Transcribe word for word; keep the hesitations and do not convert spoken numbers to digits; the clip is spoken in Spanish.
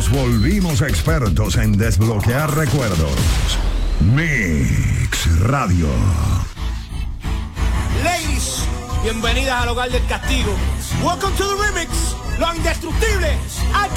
Nos volvimos expertos en desbloquear recuerdos. Mix Radio. Ladies, bienvenidas al hogar del castigo. Welcome to the remix. Lo indestructible. I